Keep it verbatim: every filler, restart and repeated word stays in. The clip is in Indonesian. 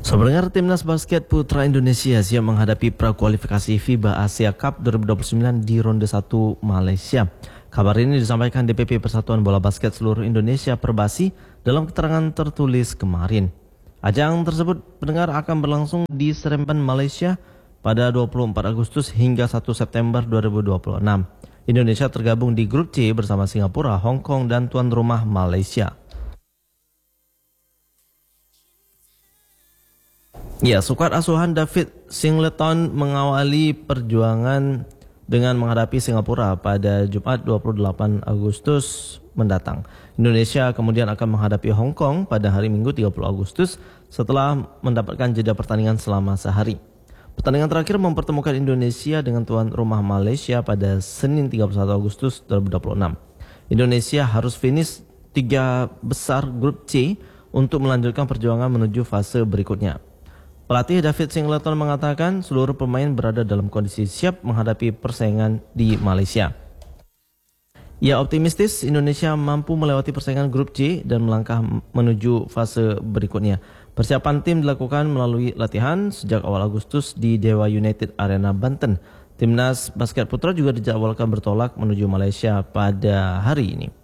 Sebenarnya timnas basket putra Indonesia siap menghadapi prakualifikasi FIBA Asia Cup dua ribu dua puluh sembilan di ronde satu Malaysia. Kabar ini disampaikan D P P Persatuan Bola Basket Seluruh Indonesia Perbasi dalam keterangan tertulis kemarin. Ajang tersebut pendengar akan berlangsung di Seremban, Malaysia pada dua puluh empat Agustus hingga satu September dua ribu dua puluh enam. Indonesia tergabung di grup C bersama Singapura, Hong Kong, dan tuan rumah Malaysia. Ya, skuad asuhan David Singleton mengawali perjuangan dengan menghadapi Singapura pada Jumat dua puluh delapan Agustus mendatang. Indonesia kemudian akan menghadapi Hong Kong pada hari Minggu tiga puluh Agustus setelah mendapatkan jeda pertandingan selama sehari. Pertandingan terakhir mempertemukan Indonesia dengan tuan rumah Malaysia pada Senin tiga puluh satu Agustus dua ribu dua puluh enam. Indonesia harus finish tiga besar grup C untuk melanjutkan perjuangan menuju fase berikutnya. Pelatih David Singleton mengatakan seluruh pemain berada dalam kondisi siap menghadapi persaingan di Malaysia. Ia optimistis Indonesia mampu melewati persaingan grup C dan melangkah menuju fase berikutnya. Persiapan tim dilakukan melalui latihan sejak awal Agustus di Dewa United Arena, Banten. Timnas basket putra juga dijadwalkan bertolak menuju Malaysia pada hari ini.